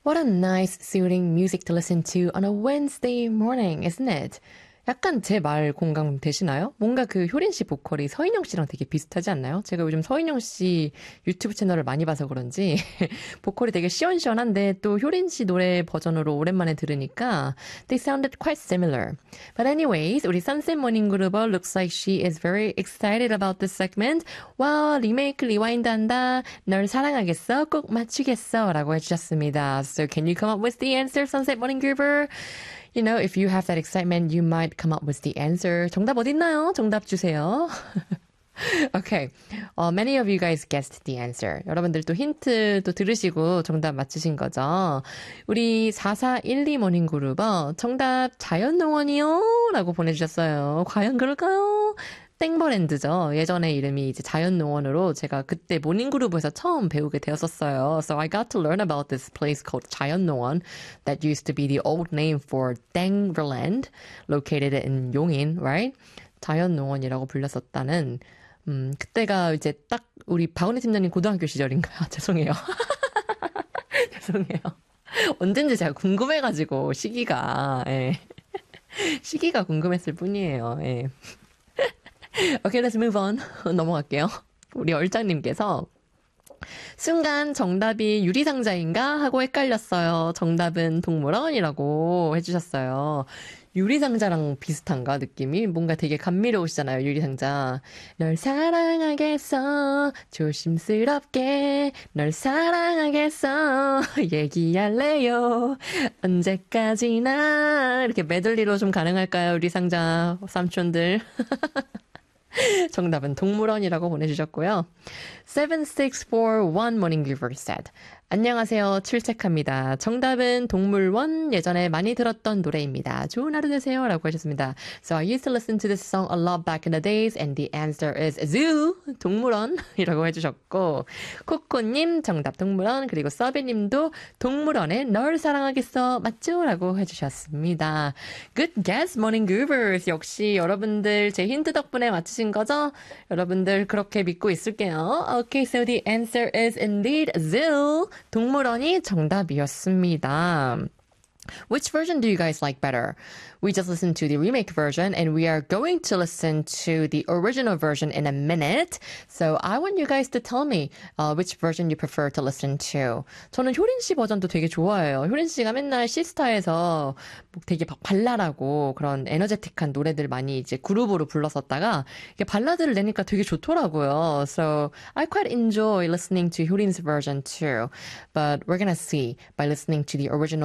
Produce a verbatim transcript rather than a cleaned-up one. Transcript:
What a nice, soothing music to listen to on a Wednesday morning, isn't it? 약간 제 말 공감 되시나요? 뭔가 그 효린 씨 보컬이 서인영 씨랑 되게 비슷하지 않나요? 제가 요즘 서인영 씨 유튜브 채널을 많이 봐서 그런지 보컬이 되게 시원시원한데 또 효린 씨 노래 버전으로 오랜만에 들으니까 they sounded quite similar. But anyways, 우리 Sunset Morning Groover looks like she is very excited about this segment. 와, 리메이크 리와인드 한다. 널 사랑하겠어. 꼭 맞추겠어. 라고 해주셨습니다. So can you come up with the answer, Sunset Morning Groover? You know, if you have that excitement, you might come up with the answer. 정답 어딨나요? 정답 주세요. Okay. Uh, many of you guys guessed the answer. 여러분들 또 힌트 또 들으시고 정답 맞추신 거죠? 우리 사사일이 모닝그룹어 정답 자연농원이요? 라고 보내주셨어요. 과연 그럴까요? 땡버랜드죠. 예전에 이름이 이제 자연농원으로 제가 그때 모닝그룹에서 처음 배우게 되었었어요. So I got to learn about this place called 자연농원 that used to be the old name for 땡버랜드 located in 용인, right? 자연농원이라고 불렸었다는 음, 그때가 이제 딱 우리 박은혜 팀장님 고등학교 시절인가요? 죄송해요. 죄송해요. 언젠지 제가 궁금해가지고 시기가 예. 시기가 궁금했을 뿐이에요. 예. Okay, let's move on. 넘어갈게요. 우리 얼짱님께서 순간 정답이 유리상자인가 하고 헷갈렸어요. 정답은 동물원이라고 해주셨어요. 유리상자랑 비슷한가 느낌이? 뭔가 되게 감미로우시잖아요. 유리상자. 널 사랑하겠어. 조심스럽게 널 사랑하겠어. 얘기할래요. 언제까지나. 이렇게 메들리로 좀 가능할까요? 유리상자 삼촌들. 정답은 동물원이라고 보내주셨고요. seven six four one Morning Giver said 안녕하세요. 출첵합니다. 정답은 동물원 예전에 많이 들었던 노래입니다. 좋은 하루 되세요. 라고 하셨습니다. So I used to listen to this song a lot back in the days and the answer is zoo. 동물원 이라고 해주셨고 코코님 정답 동물원 그리고 서비님도 동물원에 널 사랑하겠어 맞죠? 라고 해주셨습니다. Good guess Morning Givers. 역시 여러분들 제 힌트 덕분에 맞추신 거죠? 여러분들 그렇게 믿고 있을게요. Okay, so the answer is indeed zoo. 동물원이 정답이었습니다. Which version do you guys like better? We just listened to the remake version and we are going to listen to the original version in a minute. So I want you guys to tell me uh, which version you prefer to listen to. 저는 효린 씨 버전도 되게 좋아해요. 효린 씨가 맨날 시스타에서 되게 막 발랄하고 그런 에너제틱한 노래들 많이 이제 그룹으로 불렀었다가 이게 발라드를 내니까 되게 좋더라고요. So I quite enjoy listening to 효린's version too. But we're gonna see by listening to the original